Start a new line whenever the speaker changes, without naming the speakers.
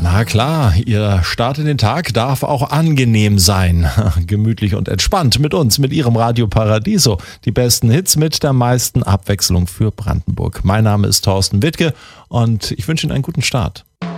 Na klar, Ihr Start in den Tag darf auch angenehm sein. Gemütlich und entspannt mit uns, mit Ihrem Radio Paradiso. Die besten Hits mit der meisten Abwechslung für Brandenburg. Mein Name ist Thorsten Wittke und ich wünsche Ihnen einen guten Start.